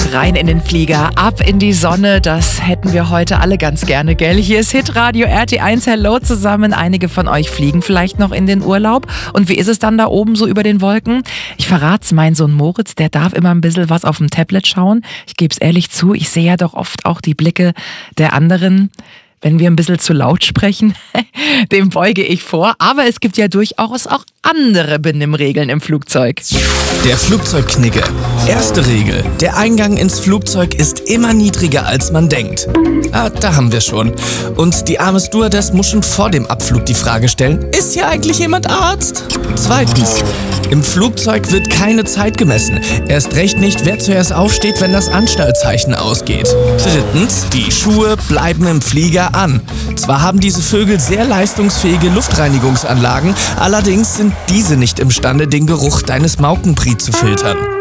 rein in den Flieger, ab in die Sonne, das hätten wir heute alle ganz gerne, gell? Hier ist Hitradio RT1, hello zusammen. Einige von euch fliegen vielleicht noch in den Urlaub. Und wie ist es dann da oben so über den Wolken? Ich verrat's, mein Sohn Moritz, der darf immer ein bisschen was auf dem Tablet schauen. Ich geb's ehrlich zu, ich sehe ja doch oft auch die Blicke der anderen. Wenn wir ein bisschen zu laut sprechen, dem beuge ich vor. Aber es gibt ja durchaus auch andere Benimmregeln im Flugzeug. Der Flugzeugknigge. Erste Regel. Der Eingang ins Flugzeug ist immer niedriger, als man denkt. Da haben wir schon. Und die arme Stewardess muss schon vor dem Abflug die Frage stellen, ist hier eigentlich jemand Arzt? Zweitens. Im Flugzeug wird keine Zeit gemessen. Erst recht nicht, wer zuerst aufsteht, wenn das Anschnallzeichen ausgeht. Drittens. Die Schuhe bleiben im Flieger an. Zwar haben diese Vögel sehr leistungsfähige Luftreinigungsanlagen, allerdings sind diese nicht imstande, den Geruch deines Maukenpri zu filtern.